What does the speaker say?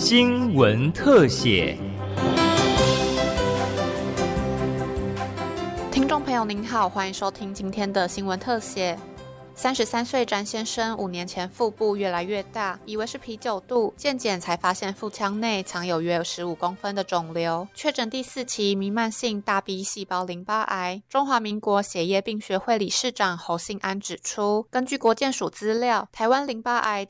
新闻特写。 听众朋友您好，欢迎收听今天的新闻特写。33岁詹先生5年前腹部越来越大，以为是啤酒肚，健检才发现腹腔内藏有约15公分的肿瘤，确诊第4期弥漫性大 B 细胞淋巴癌。中华民国血液病学会理事长侯信安指出，根据国健署资料，台湾淋巴癌